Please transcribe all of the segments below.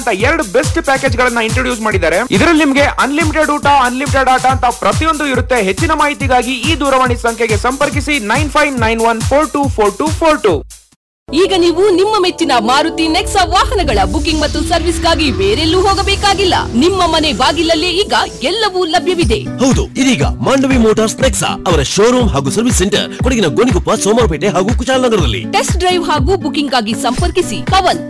ಅಂತ ಎರಡು best package ಗಳನ್ನ ಇಂಟ್ರೊಡ್ಯೂಸ್ ಮಾಡಿದ್ದಾರೆ. ಇದರಲ್ಲಿ ನಿಮಗೆ ಅನ್ಲಿಮಿಟೆಡ್ ಊಟ, ಅನ್ಲಿಮಿಟೆಡ್ ಆಟ ಅಂತ ಪ್ರತಿಯೊಂದು ಇರುತ್ತೆ. ಹೆಚ್ಚಿನ ಮಾಹಿತಿಗಾಗಿ ಈ ದೂರವಾಣಿ ಸಂಖ್ಯೆಗೆ ಸಂಪರ್ಕಿಸಿ 9591424242. ಈಗ ನೀವು ನಿಮ್ಮ ಮೆಚ್ಚಿನ ಮಾರುತಿ ನೆಕ್ಸಾ ವಾಹನಗಳ ಬುಕಿಂಗ್ ಮತ್ತು ಸರ್ವಿಸ್ಗಾಗಿ ಬೇರೆಲ್ಲೂ ಹೋಗಬೇಕಾಗಿಲ್ಲ. ನಿಮ್ಮ ಮನೆ ಬಾಗಿಲಲ್ಲೇ ಈಗ ಎಲ್ಲವೂ ಲಭ್ಯವಿದೆ. ಹೌದು, ಇದೀಗ ಮಾಂಡವಿ ಮೋಟಾರ್ಸ್ ನೆಕ್ಸಾ ಅವರ ಶೋರೂಮ್ ಹಾಗೂ ಸರ್ವಿಸ್ ಸೆಂಟರ್ ಕೊಡಗಿನ ಗೋಣಿಕೊಪ್ಪ, ಸೋಮವಾರಪೇಟೆ ಹಾಗೂ ಕುಶಾಲನಗರದಲ್ಲಿ. ಟೆಸ್ಟ್ ಡ್ರೈವ್ ಹಾಗೂ ಬುಕಿಂಗ್ ಆಗಿ ಸಂಪರ್ಕಿಸಿ ಪವನ್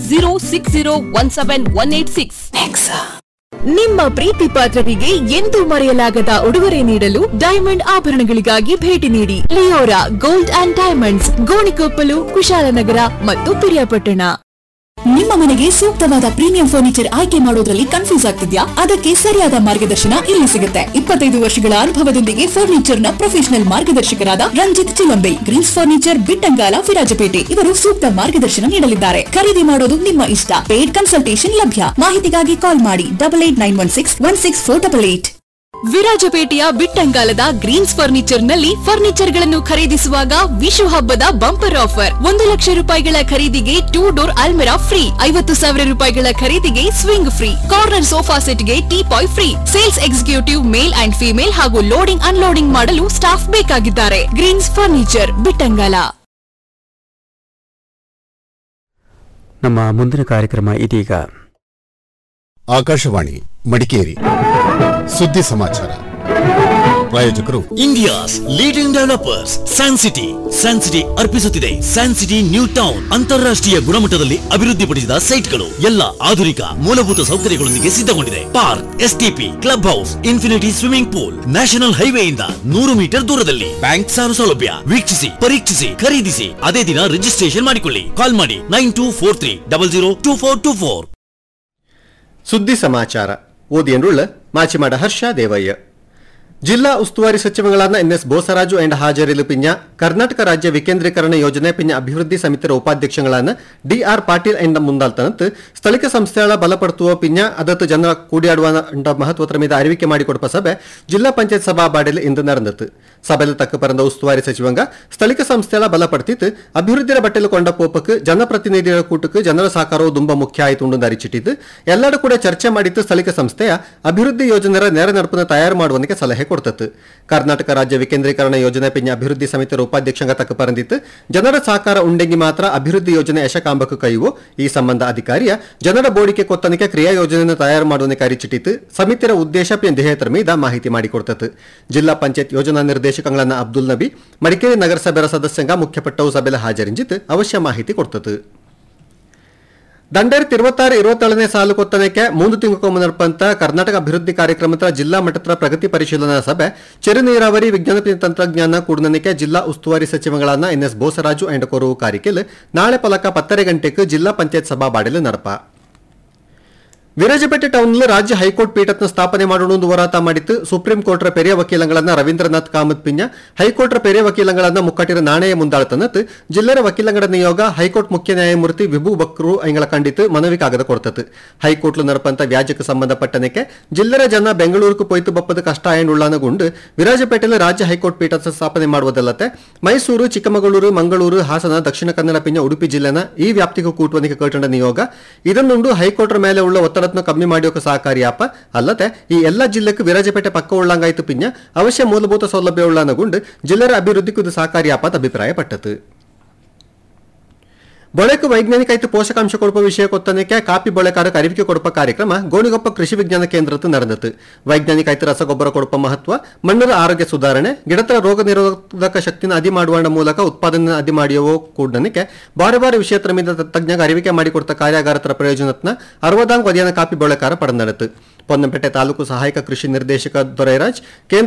9606017186. ನಿಮ್ಮ ಪ್ರೀತಿ ಪಾತ್ರರಿಗೆ ಎಂದೂ ಮರೆಯಲಾಗದ ಉಡುಗೊರೆ ನೀಡಲು ಡೈಮಂಡ್ ಆಭರಣಗಳಿಗಾಗಿ ಭೇಟಿ ನೀಡಿ. Leora gold and diamonds, Gonikoppal, Kushalnagar ಮತ್ತು ಪಿರಿಯಾಪಟ್ಟಣ. ನಿಮ್ಮ ಮನೆಗೆ ಸೂಕ್ತವಾದ ಪ್ರೀಮಿಯಂ ಫರ್ನಿಚರ್ ಆಯ್ಕೆ ಮಾಡೋದ್ರಲ್ಲಿ ಕನ್ಫ್ಯೂಸ್ ಆಗ್ತಿದ್ಯಾ? ಅದಕ್ಕೆ ಸರಿಯಾದ ಮಾರ್ಗದರ್ಶನ ಇಲ್ಲಿ ಸಿಗುತ್ತೆ. 25 ವರ್ಷಗಳ ಅನುಭವದೊಂದಿಗೆ ಫರ್ನಿಚರ್ ನ professional ಮಾರ್ಗದರ್ಶಕರಾದ Ranjit Chilambe, Green's furniture, Bittangala, Virajpet ಇವರು ಸೂಕ್ತ ಮಾರ್ಗದರ್ಶನ ನೀಡಲಿದ್ದಾರೆ. ಖರೀದಿ ಮಾಡೋದು ನಿಮ್ಮ ಇಷ್ಟ. ಪೇಡ್ ಕನ್ಸಲ್ಟೇಷನ್ ಲಭ್ಯ. ಮಾಹಿತಿಗಾಗಿ ಕಾಲ್ ಮಾಡಿ 8891616488. ವಿರಾಜಪೇಟೆಯ ಬಿಟ್ಟಂಗಾಲದ ಗ್ರೀನ್ಸ್ ಫರ್ನಿಚರ್ ನಲ್ಲಿ ಫರ್ನಿಚರ್ ಗಳನ್ನು ಖರೀದಿಸುವಾಗ ವಿಶು ಹಬ್ಬದ ಬಂಪರ್ ಆಫರ್. 1 ಲಕ್ಷ ರೂಪಾಯಿಗಳ ಖರೀದಿಗೆ 2 ಡೋರ್ ಅಲ್ಮೆರಾ ಫ್ರೀ, 50,000 ರೂಪಾಯಿಗಳ ಖರೀದಿಗೆ swing free, corner sofa set ಗೆ teapoy free. Sales executive male and female ಹಾಗೂ ಲೋಡಿಂಗ್ ಅನ್ಲೋಡಿಂಗ್ ಮಾಡಲು ಸ್ಟಾಫ್ ಬೇಕಾಗಿದ್ದಾರೆ. Green's furniture, Bittangala. ನಮ್ಮ ಮುಂದಿನ ಕಾರ್ಯಕ್ರಮ ಇದೀಗ. ಆಕಾಶವಾಣಿ ಮಡಿಕೇರಿ ಸುದ್ದಿ ಸಮಾಚಾರ. ಪ್ರಾಯೋಜಕರು India's leading developers San city. San city ಅರ್ಪಿಸುತ್ತಿದೆ San city new town. ಅಂತಾರಾಷ್ಟ್ರೀಯ ಗುಣಮಟ್ಟದಲ್ಲಿ ಅಭಿವೃದ್ಧಿಪಡಿಸಿದ ಸೈಟ್ಗಳು, ಎಲ್ಲ ಆಧುನಿಕ ಮೂಲಭೂತ ಸೌಕರ್ಯಗಳೊಂದಿಗೆ ಸಿದ್ಧಗೊಂಡಿದೆ. Park, STP, club house, infinity swimming pool, national ಹೈವೇಯಿಂದ 100 metre ದೂರದಲ್ಲಿ. ಬ್ಯಾಂಕ್ ಸಾಲ ಸೌಲಭ್ಯ. ವೀಕ್ಷಿಸಿ, ಪರೀಕ್ಷಿಸಿ, ಖರೀದಿಸಿ, ಅದೇ ದಿನ ರಿಜಿಸ್ಟ್ರೇಷನ್ ಮಾಡಿಕೊಳ್ಳಿ. ಕಾಲ್ ಮಾಡಿ 9243002424. ಸುದ್ದಿ ಸಮಾಚಾರ ಓದಿಯನ್ನುಳ್ಳ ಮಾಚಿಮಾಡ ಹರ್ಷ ದೇವಯ್ಯ. ಜಿಲ್ಲಾ ಉಸ್ತುವಾರಿ ಸಚಿವಗಳಾದ ಎನ್ಎಸ್ ಬೋಸರಾಜು ಅಂಡ್ ಹಾಜರಿಲು ಪಿಂಜ ಕರ್ನಾಟಕ ರಾಜ್ಯ ವಿಕೇಂದ್ರೀಕರಣ ಯೋಜನೆ ಪಿಂಜ ಅಭಿವೃದ್ಧಿ ಸಮಿತಿಯ ಉಪಾಧ್ಯಕ್ಷಗಳಾದ ಡಿಆರ್ ಪಾಟೀಲ್ ಎಂಡ ಮುಂದಾಲ್ತನತ್ ಸ್ಥಳೀಯ ಸಂಸ್ಥೆಗಳ ಬಲಪಡುವ ಪಿಂಜ ಅದತ್ತು ಜನರ ಕೂಡಿಯಾಡುವ ಮಹತ್ವದ ಮೀದ ಅರಿವಿಕೆ ಮಾಡಿಕೊಡುವ ಸಭೆ ಜಿಲ್ಲಾ ಪಂಚಾಯತ್ ಸಭಾ ಬಾಡಿಯಲ್ಲಿ ಇಂದು ನಡೆದತು. ಸಭೆಯಲ್ಲಿ ತಕ್ಕ ಪರಂದ ಉಸ್ತುವಾರಿ ಸಚಿವಂಗ ಸ್ಥಳೀಯ ಸಂಸ್ಥೆಗಳ ಬಲಪಡುತ್ತಿತ್ತು ಅಭಿವೃದ್ಧಿಯ ಬಟ್ಟೆಲು ಕೊಂಡ ಪೋಪಕ್ಕೆ ಜನಪ್ರತಿನಿಧಿಗಳ ಕೂಟಕ್ಕೆ ಜನರ ಸಹಕಾರವು ತುಂಬ ಮುಖ್ಯ ಆಯಿತು ಎಂದು ಅರಿಚಿಟ್ಟಿದ್ದು ಎಲ್ಲರೂ ಕೂಡ ಚರ್ಚೆ ಮಾಡಿದ್ದು ಸ್ಥಳೀಯ ಸಂಸ್ಥೆಯ ಅಭಿವೃದ್ಧಿ ಯೋಜನೆಯ ನೇರ ನಡಪನ್ನು ತಯಾರು ಮಾಡುವನಿಗೆ ಸಲಹೆ ಕೊಡ್ತತ್ತು. ಕರ್ನಾಟಕ ರಾಜ್ಯ ವಿಕೇಂದ್ರೀಕರಣ ಯೋಜನೆ ಪಿಂಜ ಅಭಿವೃದ್ಧಿ ಸಮಿತಿಯ ಉಪಾಧ್ಯಕ್ಷಂಗ ತಕ್ಕ ಪರಂದಿತ್ತು ಜನರ ಸಹಕಾರ ಉಂಡೆಂಗಿ ಮಾತ್ರ ಅಭಿವೃದ್ಧಿ ಯೋಜನೆ ಯಶಕಾಂಬಕ್ಕೆ ಕೈವು. ಈ ಸಂಬಂಧ ಅಧಿಕಾರಿಯ ಜನರ ಬೋಡಿಕೆ ಕೊತ್ತನಿಕೆ ಕ್ರಿಯಾ ಯೋಜನೆಯನ್ನು ತಯಾರು ಮಾಡುವನಿಗೆ ಅರಿಚಿಟ್ಟಿತ್ತು ಸಮಿತಿಯ ಉದ್ದೇಶ ಧ್ಯೇಯತರ ಮೀದ ಮಾಹಿತಿ ಮಾಡಿಕೊಡ್ತತ್ತು. ಜಿಲ್ಲಾ ಪಂಚಾಯತ್ ಯೋಜನಾ ನಿರ್ದೇಶಕಗಳನ್ನ ಅಬ್ದುಲ್ ನಬಿ ಮಡಿಕೇರಿ ನಗರಸಭೆಯ ಸದಸ್ಯಂಗ ಮುಖ್ಯಪಟ್ಟವು ಸಭೆಯಲ್ಲಿ ಹಾಜರಿಂಜಿತ್ತು ಅವಶ್ಯ ಮಾಹಿತಿ ಕೊಡ್ತತ್ತು. 2026-27ನೇ ಸಾಲು ಕೊತ್ತನಕ್ಕೆ 3 ತಿಂಗಳು ಮುನ್ನಡೆಪಂತ ಕರ್ನಾಟಕ ಅಭಿವೃದ್ಧಿ ಕಾರ್ಯಕ್ರಮದ ಜಿಲ್ಲಾ ಮಟ್ಟದ ಪ್ರಗತಿ ಪರಿಶೀಲನಾ ಸಭೆ ಚೆರು ನೀರಾವರಿ ವಿಜ್ಞಾನ ತಂತ್ರಜ್ಞಾನ ಕೂಡನಕ್ಕೆ ಜಿಲ್ಲಾ ಉಸ್ತುವಾರಿ ಸಚಿವಗಳಾದ ಎನ್ಎಸ್ ಬೋಸರಾಜು ಅಂಡ್ ಕೊರವು ಕಾರಿಕೆಲ್ ನಾಳೆ ಪಲಕ 10 ಗಂಟೆಗೆ ಜಿಲ್ಲಾ ಪಂಚಾಯತ್ ಸಭಾ ಬಾಡಿಲು ನಡಪ. ವಿರಾಜಪೇಟೆ ಟೌನ್ನಲ್ಲಿ ರಾಜ್ಯ ಹೈಕೋರ್ಟ್ ಪೀಠತ್ನ ಸ್ಥಾಪನೆ ಮಾಡೋಣ ಹೋರಾಟ ಮಾಡಿತ್ತು. ಸುಪ್ರೀಂ ಕೋರ್ಟ್ರ ಪೆರಿಯ ವಕೀಲಗಳನ್ನ ರವೀಂದ್ರನಾಥ್ ಕಾಮತ್ ಪಿಂಜ ಹೈಕೋರ್ಟ್ರ ಪೆರಿಯ ವಕೀಲಗಳನ್ನ ಮುಕ್ಕಟ್ಟಿರ ನಾಣಯ ಮುಂದಾಳ್ತನತ್ ಜಿಲ್ಲೆಯ ವಕೀಲಂಗಡ ನಿಯೋಗ ಹೈಕೋರ್ಟ್ ಮುಖ್ಯ ನ್ಯಾಯಮೂರ್ತಿ ವಿಭು ಬಕ್ರು ಐಂಗಳ ಕಂಡಿತು ಮನವಿ ಕಾಗದ ಕೊಡ್ತತ್ತು. ಹೈಕೋರ್ಟ್ ನಡಪಂತ ವ್ಯಾಜ್ಯಕ್ಕೆ ಸಂಬಂಧಪಟ್ಟನಕ್ಕೆ ಜಿಲ್ಲೆಯ ಜನ ಬೆಂಗಳೂರಿಗೆ ಪೊಯ್ತು ಬಪ್ಪದ ಕಷ್ಟ ಉಳ್ಳಾನಗೊಂಡು ವಿರಾಜಪೇಟೆಯಲ್ಲಿ ರಾಜ್ಯ ಹೈಕೋರ್ಟ್ ಪೀಠ ಸ್ಥಾಪನೆ ಮಾಡುವುದಲ್ಲದೆ ಮೈಸೂರು, ಚಿಕ್ಕಮಗಳೂರು, ಮಂಗಳೂರು, ಹಾಸನ, ದಕ್ಷಿಣ ಕನ್ನಡ ಪಿಂಜ ಉಡುಪಿ ಜಿಲ್ಲೆನ ಈ ವ್ಯಾಪ್ತಿಗೂ ಕೂಟುವನಿಗೆ ಕಟ್ಟಡ ನಿಯೋಗ ಇದನ್ನುಂಡು ಹೈಕೋರ್ಟ್ರ ಮೇಲೆ ಉಳ್ಳ ಒತ್ತಡ ಕಮ್ಮಿ ಮಾಡಿಯೋಕೆ ಸಹಕಾರಿಯಾಪ ಅಲ್ಲದೆ ಈ ಎಲ್ಲ ಜಿಲ್ಲೆಗೂ ವಿರಾಜಪೇಟೆ ಪಕ್ಕ ಉಳ್ಳಂಗಾಯ್ತು ಪಿಂಜ ಅವಶ್ಯ ಮೂಲಭೂತ ಸೌಲಭ್ಯ ಉಳ್ಳಾನಗೊಂಡು ಜಿಲ್ಲೆಯ ಅಭಿವೃದ್ಧಿಗೂ ಇದು ಸಹಕಾರಿಯಾಪ ಅಂತ ಅಭಿಪ್ರಾಯಪಟ್ಟತು. ಬೊಳೆಕು ವೈಜ್ಞಾನಿಕ ಆಯ್ತು ಪೋಷಕಾಂಶ ಕೊಡುವ ವಿಷಯ ಕೊತ್ತನಕ್ಕೆ ಕಾಪಿ ಬೊಳೆಕಾರಕ್ಕೆ ಅರಿವಿಕೆ ಕೊಡುವ ಕಾರ್ಯಕ್ರಮ ಗೋಣಿಗೊಪ್ಪ ಕೃಷಿ ವಿಜ್ಞಾನ ಕೇಂದ್ರದ್ದು ನಡೆದತು. ವೈಜ್ಞಾನಿಕ ಆಯ್ತು ರಸಗೊಬ್ಬರ ಕೊಡುವ ಮಹತ್ವ, ಮಣ್ಣರ ಆರೋಗ್ಯ ಸುಧಾರಣೆ, ಗಿಡತರ ರೋಗ ನಿರೋಧಕ ಶಕ್ತಿನ ಅದಿ ಮಾಡುವ ಮೂಲಕ ಉತ್ಪಾದನೆ ಅದಿ ಮಾಡಿಯೋ ಕೂಡನಕ್ಕೆ ಬಾರೆ ಬಾರೆ ವಿಷಯದ ಮೇಲೆ ತಜ್ಞಗ ಅರಿವಿಕೆ ಮಾಡಿಕೊಡ್ತ ಕಾರ್ಯಾಗಾರತರ ಪ್ರಯೋಜನತ್ನ 60 ವದಿಯನ ಕಾಪಿ ಬೊಳೆಕಾರ ಪಡೆದನಡೆತು. ಪೊನ್ನಂಪೇಟೆ ತಾಲೂಕು ಸಹಾಯಕ ಕೃಷಿ ನಿರ್ದೇಶಕ ದೊರೈರಾಜ್, ಕೇಂದ್ರ